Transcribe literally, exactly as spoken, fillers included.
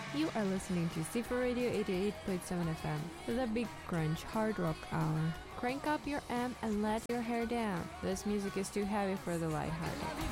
You are listening to C four Radio eighty-eight point seven F M, the Big Crunch Hard Rock Hour. Crank up your amp and let your hair down. This music is too heavy for the lighthearted.